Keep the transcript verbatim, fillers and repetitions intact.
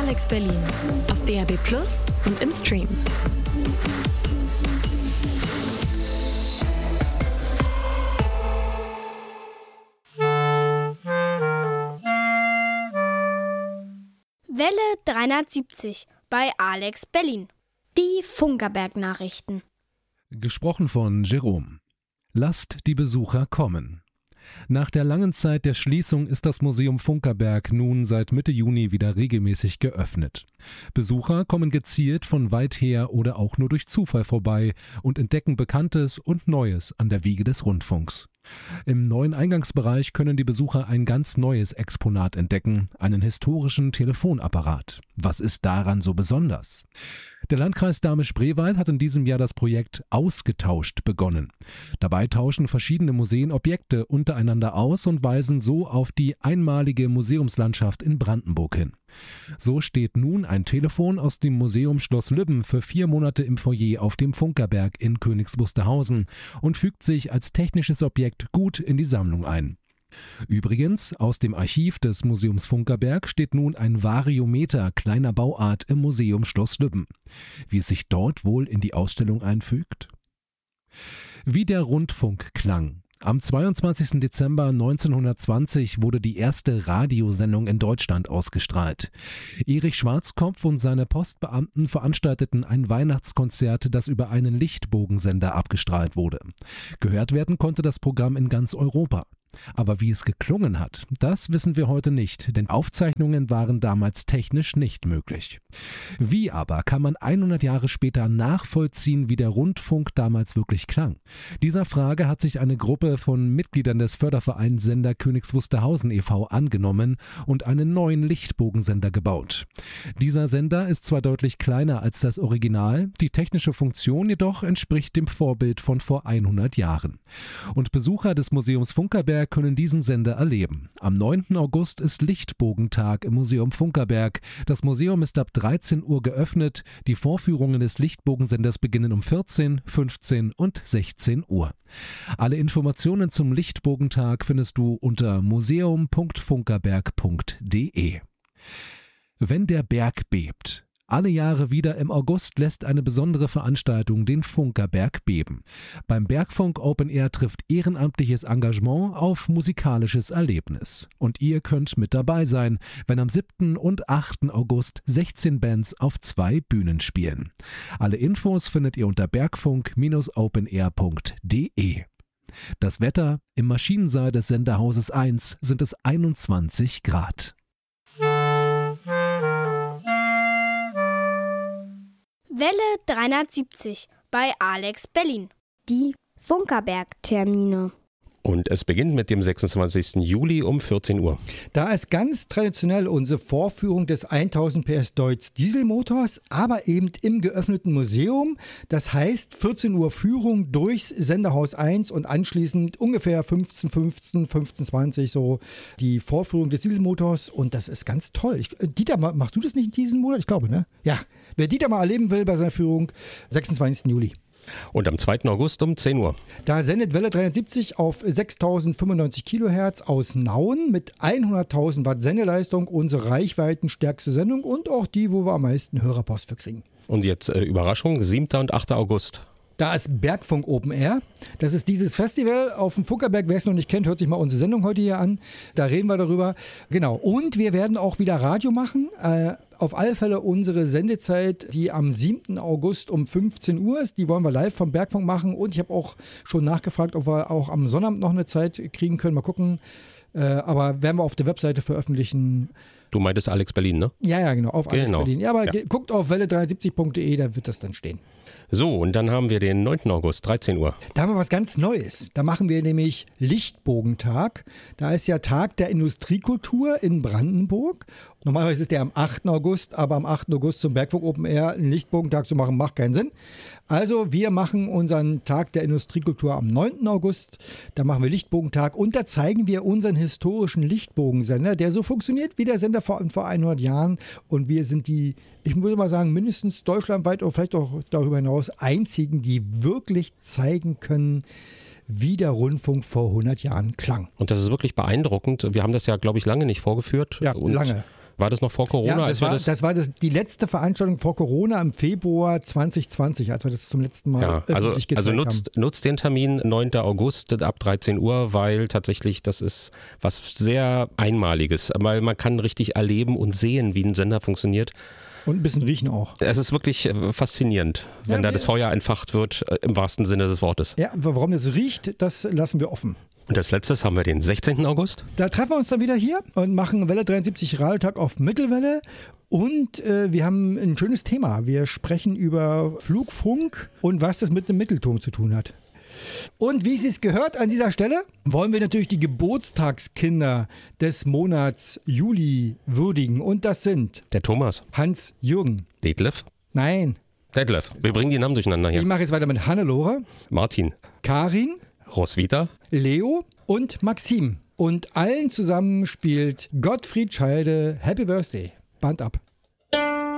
Alex Berlin auf D A B Plus und im Stream. Welle dreihundertsiebzig bei Alex Berlin. Die Funkerberg-Nachrichten. Gesprochen von Jerome. Lasst die Besucher kommen. Nach der langen Zeit der Schließung ist das Museum Funkerberg nun seit Mitte Juni wieder regelmäßig geöffnet. Besucher kommen gezielt von weit her oder auch nur durch Zufall vorbei und entdecken Bekanntes und Neues an der Wiege des Rundfunks. Im neuen Eingangsbereich können die Besucher ein ganz neues Exponat entdecken, einen historischen Telefonapparat. Was ist daran so besonders? Der Landkreis Dahme-Spreewald hat in diesem Jahr das Projekt Ausgetauscht begonnen. Dabei tauschen verschiedene Museen Objekte untereinander aus und weisen so auf die einmalige Museumslandschaft in Brandenburg hin. So steht nun ein Telefon aus dem Museum Schloss Lübben für vier Monate im Foyer auf dem Funkerberg in Königs Wusterhausen und fügt sich als technisches Objekt gut in die Sammlung ein. Übrigens, aus dem Archiv des Museums Funkerberg steht nun ein Variometer kleiner Bauart im Museum Schloss Lübben. Wie es sich dort wohl in die Ausstellung einfügt? Wie der Rundfunk klang. Am zweiundzwanzigsten Dezember neunzehnhundertzwanzig wurde die erste Radiosendung in Deutschland ausgestrahlt. Erich Schwarzkopf und seine Postbeamten veranstalteten ein Weihnachtskonzert, das über einen Lichtbogensender abgestrahlt wurde. Gehört werden konnte das Programm in ganz Europa. Aber wie es geklungen hat, das wissen wir heute nicht, denn Aufzeichnungen waren damals technisch nicht möglich. Wie aber kann man hundert Jahre später nachvollziehen, wie der Rundfunk damals wirklich klang? Dieser Frage hat sich eine Gruppe von Mitgliedern des Fördervereins Sender Königs Wusterhausen e V angenommen und einen neuen Lichtbogensender gebaut. Dieser Sender ist zwar deutlich kleiner als das Original, die technische Funktion jedoch entspricht dem Vorbild von vor hundert Jahren. Und Besucher des Museums Funkerberg können diesen Sender erleben. Am neunten August ist Lichtbogentag im Museum Funkerberg. Das Museum ist ab dreizehn Uhr geöffnet. Die Vorführungen des Lichtbogensenders beginnen um vierzehn, fünfzehn und sechzehn Uhr. Alle Informationen zum Lichtbogentag findest du unter museum punkt funkerberg punkt de. Wenn der Berg bebt. Alle Jahre wieder im August lässt eine besondere Veranstaltung den Funkerberg beben. Beim Bergfunk Open Air trifft ehrenamtliches Engagement auf musikalisches Erlebnis. Und ihr könnt mit dabei sein, wenn am siebten und achten August sechzehn Bands auf zwei Bühnen spielen. Alle Infos findet ihr unter bergfunk Bindestrich openair punkt de. Das Wetter: im Maschinensaal des Senderhauses eins sind es einundzwanzig Grad. Welle dreihundertsiebzig bei Alex Berlin. Die Funkerberg-Termine. Und es beginnt mit dem sechsundzwanzigsten Juli um vierzehn Uhr. Da ist ganz traditionell unsere Vorführung des tausend P S Deutz Dieselmotors, aber eben im geöffneten Museum. Das heißt vierzehn Uhr Führung durchs Senderhaus eins und anschließend ungefähr fünfzehn Uhr fünfzehn, fünfzehn Uhr zwanzig so die Vorführung des Dieselmotors. Und das ist ganz toll. Ich, Dieter, machst du das nicht in diesem Monat? Ich glaube, ne? Ja. Wer Dieter mal erleben will bei seiner Führung, sechsundzwanzigsten Juli. Und am zweiten August um zehn Uhr. Da sendet Welle dreihundertsiebzig auf sechstausendfünfundneunzig Kilohertz aus Nauen mit hunderttausend Watt Sendeleistung, unsere reichweitenstärkste Sendung und auch die, wo wir am meisten Hörerpost für kriegen. Und jetzt äh, Überraschung, siebten und achten August. Da ist Bergfunk Open Air. Das ist dieses Festival auf dem Funkerberg. Wer es noch nicht kennt, hört sich mal unsere Sendung heute hier an. Da reden wir darüber. Genau. Und wir werden auch wieder Radio machen. Äh, auf alle Fälle unsere Sendezeit, die am siebten August um fünfzehn Uhr ist. Die wollen wir live vom Bergfunk machen. Und ich habe auch schon nachgefragt, ob wir auch am Sonnabend noch eine Zeit kriegen können. Mal gucken. Äh, aber werden wir auf der Webseite veröffentlichen. Du meintest Alex Berlin, ne? Ja, ja, genau. Auf Alex genau. Berlin. Ja, aber ja. Ge- guckt auf welle dreihundertsiebzig punkt de, da wird das dann stehen. So, und dann haben wir den neunten August, dreizehn Uhr. Da haben wir was ganz Neues. Da machen wir nämlich Lichtbogentag. Da ist ja Tag der Industriekultur in Brandenburg. Normalerweise ist der am achten August, aber am achten August zum Bergfunk Open Air einen Lichtbogentag zu machen, macht keinen Sinn. Also wir machen unseren Tag der Industriekultur am neunten August. Da machen wir Lichtbogentag und da zeigen wir unseren historischen Lichtbogensender, der so funktioniert wie der Sender vor, vor hundert Jahren. Und wir sind die, ich muss mal sagen, mindestens deutschlandweit oder vielleicht auch darüber hinaus einzigen, die wirklich zeigen können, wie der Rundfunk vor hundert Jahren klang. Und das ist wirklich beeindruckend. Wir haben das ja, glaube ich, lange nicht vorgeführt. Ja, und lange. War das noch vor Corona? Ja, das als wir war, das das war das, die letzte Veranstaltung vor Corona im Februar zwanzig zwanzig, als wir das zum letzten Mal ja, also, öffentlich gezeigt also nutzt, haben. nutzt den Termin neunten August ab dreizehn Uhr, weil tatsächlich das ist was sehr Einmaliges. Weil man kann richtig erleben und sehen, wie ein Sender funktioniert. Und ein bisschen riechen auch. Es ist wirklich faszinierend, wenn ja, da das Feuer entfacht wird, im wahrsten Sinne des Wortes. Ja, warum das riecht, das lassen wir offen. Und als letztes haben wir den sechzehnten August. Da treffen wir uns dann wieder hier und machen Welle dreiundsiebzig Radiotag auf Mittelwelle. Und äh, wir haben ein schönes Thema. Wir sprechen über Flugfunk und was das mit dem Mittelturm zu tun hat. Und wie es sich gehört an dieser Stelle, wollen wir natürlich die Geburtstagskinder des Monats Juli würdigen. Und das sind der Thomas, Hans-Jürgen, Detlef, nein, Detlef. Wir bringen die Namen durcheinander hier. Ich mache jetzt weiter mit Hannelore, Martin, Karin, Roswitha, Leo und Maxim. Und allen zusammen spielt Gottfried Scheide Happy Birthday. Band ab.